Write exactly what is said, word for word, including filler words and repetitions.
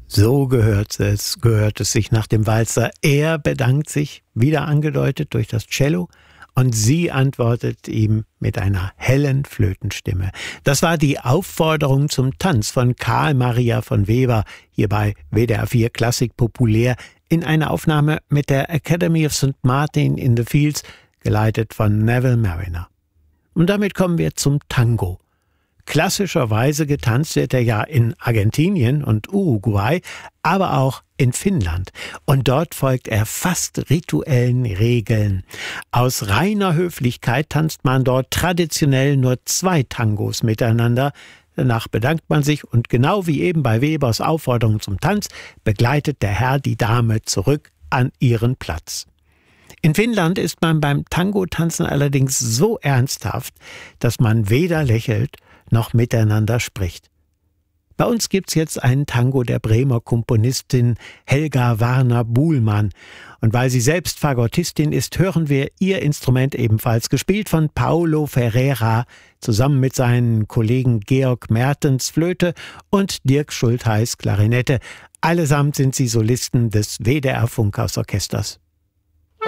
So gehört es, gehört es sich nach dem Walzer. Er bedankt sich, wieder angedeutet durch das Cello, und sie antwortet ihm mit einer hellen Flötenstimme. Das war die Aufforderung zum Tanz von Karl Maria von Weber, hier bei W D R vier Klassik populär, in einer Aufnahme mit der Academy of Saint Martin in the Fields, geleitet von Neville Marriner. Und damit kommen wir zum Tango. Klassischerweise getanzt wird er ja in Argentinien und Uruguay, aber auch in Finnland. Und dort folgt er fast rituellen Regeln. Aus reiner Höflichkeit tanzt man dort traditionell nur zwei Tangos miteinander. Danach bedankt man sich und genau wie eben bei Webers Aufforderung zum Tanz begleitet der Herr die Dame zurück an ihren Platz. In Finnland ist man beim Tango-Tanzen allerdings so ernsthaft, dass man weder lächelt noch miteinander spricht. Bei uns gibt's jetzt einen Tango der Bremer Komponistin Helga Warner-Buhlmann. Und weil sie selbst Fagottistin ist, hören wir ihr Instrument ebenfalls, gespielt von Paulo Ferreira, zusammen mit seinen Kollegen Georg Mertens Flöte und Dirk Schultheiß Klarinette. Allesamt sind sie Solisten des W D R Funkhausorchesters.